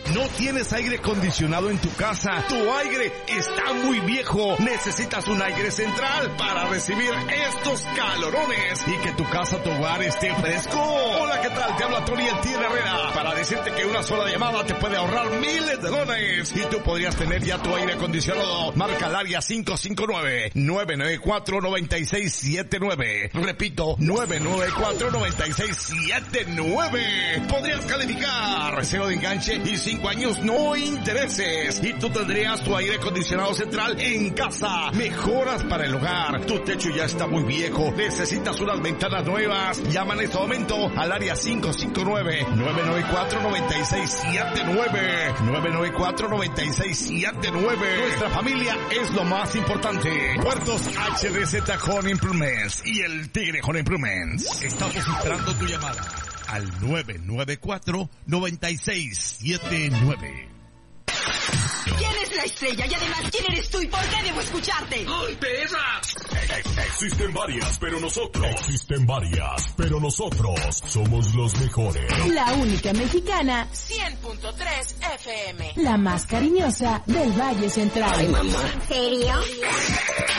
¿No tienes aire acondicionado en tu casa? Tu aire está muy viejo. Necesitas un aire central para recibir estos calorones y que tu casa, tu hogar esté fresco. Hola, ¿qué tal? Te habla Tony El Tigre Herrera para decirte que una sola llamada te puede ahorrar miles de dólares y tú podrías tener ya tu aire acondicionado. Marca el área 559-994-9679. Repito, 994-9679. Podrías calificar. Cero de enganche y 5 años no intereses. Y tú tendrías tu aire acondicionado central en casa. Mejoras para el hogar. Tu techo ya está muy viejo. Necesitas unas ventanas nuevas. Llama en este momento al área 559-994-9679. 994-9679. Nuestra familia es lo más importante. Puertos HDZ Home Improvements y el Tigre Home Improvements. Estamos esperando tu llamada al 994-9679. ¿Quién es la estrella? Y además, ¿quién eres tú y por qué debo escucharte? ¡Ay, perra! Existen varias, pero nosotros somos los mejores. La única mexicana, 100.3 FM. la más cariñosa del Valle Central. Ay, mamá. ¿En serio?